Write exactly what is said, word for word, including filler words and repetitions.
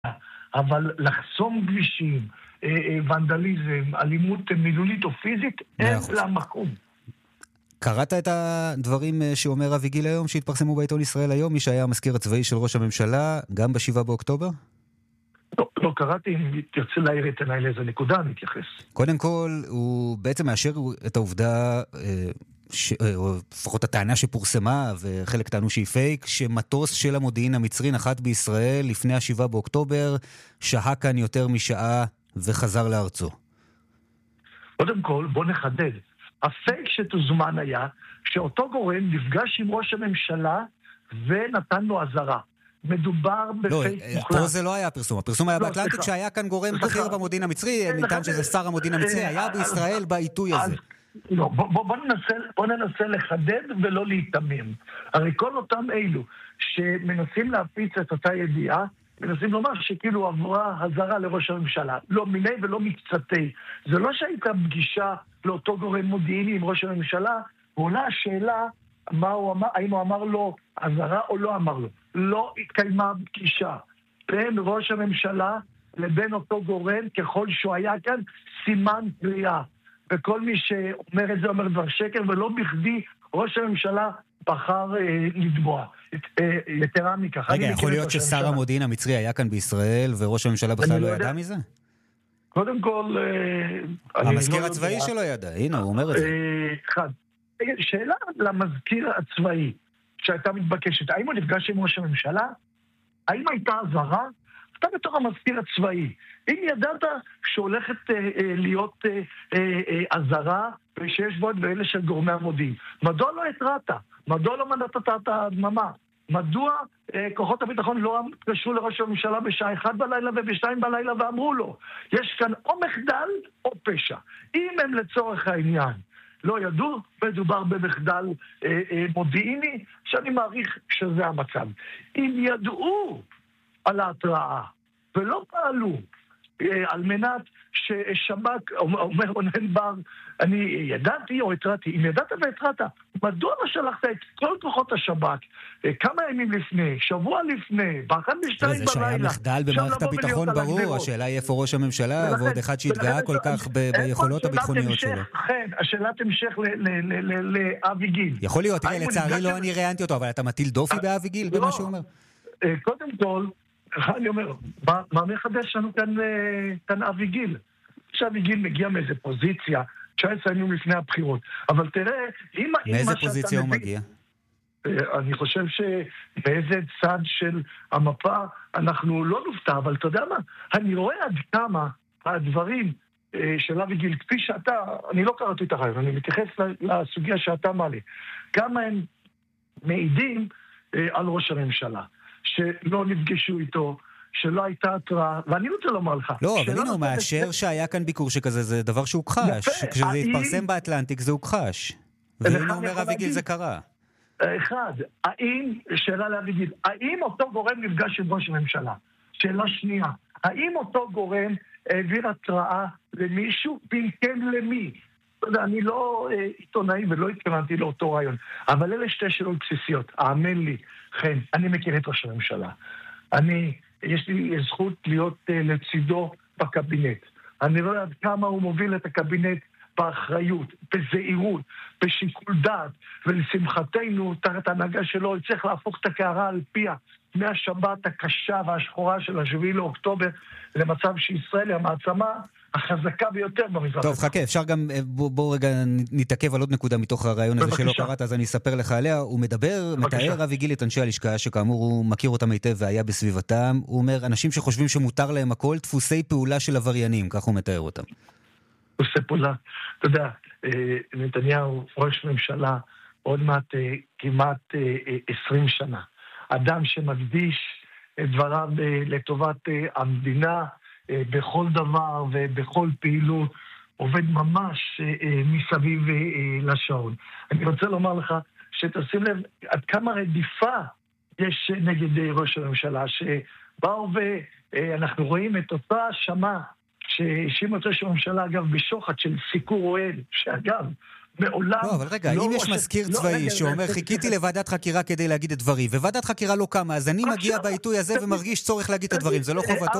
אבל לחסום כבישים, ונדליזם, אלימות מילולית או פיזית, אין לה מקום. קראת את הדברים שאומר אביגיל היום, שהתפרסמו בעיתון ישראל היום, מי שהיה המזכיר הצבאי של ראש הממשלה, גם בשבעה באוקטובר? לא, לא קראתי, אם תרצה להעיר את עיניי לאיזה נקודה, אני אתייחס. קודם כל, הוא בעצם מאשר את העובדה, ש... או לפחות הטענה שפורסמה, וחלק טענו שהיא פייק, שמטוס של המודיעין המצרי נחת בישראל לפני השבעה באוקטובר, שהה כאן יותר משעה וחזר לארצו. קודם כל, בוא נחדד. הפייק שתוזמן היה שאותו גורם נפגש עם ראש הממשלה ונתן לו עזרה. מדובר בפייק מוחלט. פה זה לא היה פרסום. הפרסום היה באטלנטיק שהיה כאן גורם בכיר במודיעין המצרי, ניתן שזה שר המודיעין המצרי, היה בישראל בעיתוי הזה. לא, בוא ננסה, בוא ננסה לחדד ולא להתאמים. הרי כל אותם אלו שמנסים להפיץ את אותה ידיעה, מנסים לומר שכאילו עברה הזרה לראש הממשלה. לא מיני ולא מקצתי. זה לא שהייתה פגישה לאותו גורם מודיעיני עם ראש הממשלה, ועולה השאלה מה הוא אמר, האם הוא אמר לו הזרה או לא אמר לו. לא התקיימה פגישה בין ראש הממשלה לבין אותו גורם, ככל שהוא היה כאן סימן קריאה. וכל מי שאומר את זה אומר דבר שקר, ולא בכדי ראש הממשלה בחר אה, לתבוע. אה, יתרה מכך. רגע, יכול להיות ששר המודיעין המצרי היה כאן בישראל, וראש הממשלה בכלל לא ידע מזה? קודם כל... אה, המזכיר הצבאי שלו ידע, הנה, הוא אומר את זה. אה, אחד. שאלה למזכיר הצבאי, שהייתה מתבקשת, האם הוא נפגש עם ראש הממשלה? האם הייתה הזרה? אתה בתור המזכיר הצבאי. אם ידעת שהולכת אה, אה, להיות אה, אה, הזרה ושיש בו את ואלה של גורמי המודיעין, מדוע לא התרעת? מדוע לא מנעת את ההדממה? מדוע אה, כוחות הביטחון לא קשרו לראש הממשלה בשעה אחת בלילה ובשתיים בלילה ואמרו לו, יש כאן או מחדל או פשע. אם הם לצורך העניין לא ידעו, מדובר במחדל אה, אה, מודיעיני, שאני מעריך שזה המצב. אם ידעו על ההתראה ולא פעלו אה, על מנת ששב"כ, אומר רונן בר, אני ידעתי או התרעתי, אם ידעת והתרעת, מדוע לא שלחת את כל כוחות השב"כ אה, כמה ימים לפני, שבוע לפני, באחת בשתיים בלילה? זה שהיה מחדל במערכת הביטחון ברור, השאלה היא איפה ראש הממשלה, ועוד אחד שהתגאה כל כך ביכולות הביטחוניות שלו. כן, השאלת המשך לאבי גיל. יכול להיות, לצערי לא אני ראיינתי אותו, אבל אתה מטיל דופי באבי גיל במה שהוא אומר? קודם כל, אני אומר, מה מחדש לנו כאן אבי גיל? שאבי גיל מגיע מאיזה פוזיציה, תשע עשרה ימים לפני הבחירות. אבל תראה, אם... מאיזה פוזיציה הוא מגיע? אני חושב שבאיזה צד של המפה אנחנו לא נופתע, אבל אתה יודע מה? אני רואה עד כמה הדברים של אבי גיל, כפי שאתה, אני לא קראתי את הרעיון, אני מתייחס לסוגיה שאתה מעלה. כמה הם מעידים על ראש הממשלה, שלא נפגשו איתו, שלא הייתה התראה, ואני רוצה לומר לך... לא, אבל הנה הוא מאשר שהיה כאן ביקור שכזה, זה דבר שהוכחש. כשזה התפרסם באטלנטיק זה הוכחש. והנה אומר אבי גיל זה קרה. אחד, האם, שאלה לאבי גיל, האם אותו גורם נפגש עם ראש הממשלה? שאלה שנייה, האם אותו גורם העביר התראה למישהו, ואם כן למי? אתה יודע, אני לא עיתונאי ולא התכוונתי לאותו רעיון, אבל אלה שתי שאלות בסיסיות. האמן לי, כן, אני מכיר את ראש הממשלה. אני, יש לי זכות להיות uh, לצידו בקבינט. אני לא יודע כמה הוא מוביל את הקבינט באחריות, בזהירות, בשיקול דעת, ולשמחתנו, תחת ההנהגה שלו, צריך להפוך את הקערה על פיה מהשבת הקשה והשחורה של השביעי לאוקטובר, למצב שישראל היא המעצמה החזקה ביותר במזרח. טוב, חכה, אפשר גם, בוא, בוא רגע נתעכב על עוד נקודה מתוך הרעיון הזה שלא קראת, אז אני אספר לך עליה. הוא מדבר, מתאר אבי גיל את אנשי הלשכה, שכאמור הוא מכיר אותם היטב והיה בסביבתם. הוא אומר, אנשים שחושבים שמותר להם הכל, דפוסי פעולה של עבריינים, כך הוא מתאר אותם. דפוסי פעולה, אתה יודע, נתניהו, ראש ממשלה, עוד מעט כמעט עשרים שנה. אדם שמקדיש את דבריו לטובת המדינה, בכל דבר ובכל פעילות, עובד ממש מסביב לשעון. אני רוצה לומר לך שתשים לב עד כמה רדיפה יש נגד ראש הממשלה, שבאו ואנחנו רואים את אותה האשמה שהאשים את ראש הממשלה, אגב, בשוחד של סיקור אוהד, שאגב, מעולם... לא, אבל רגע, אם יש מזכיר צבאי שאומר, חיכיתי לוועדת חקירה כדי להגיד את דברי, וועדת חקירה לא קמה, אז אני מגיע בעיתוי הזה ומרגיש צורך להגיד את הדברים, זה לא חובתו